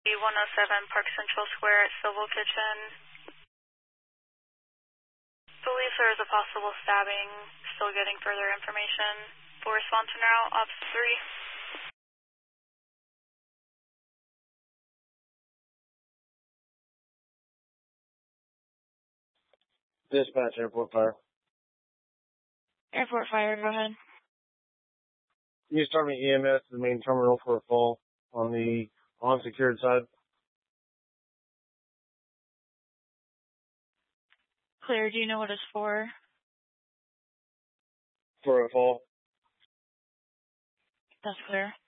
107 Park Central Square at Civil Kitchen. Believes there is a possible stabbing. Still getting further information. Full response now, Ops 3. Dispatch, Airport Fire. Airport Fire, go ahead. Can you start me EMS to the main terminal for a fall on the unsecured side? Clear, do you know what it's for? For a fall. That's clear.